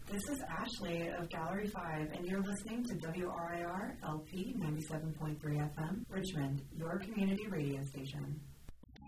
This is Ashley of Gallery 5, and you're listening to WRIR LP 97.3 FM, Richmond, your community radio station.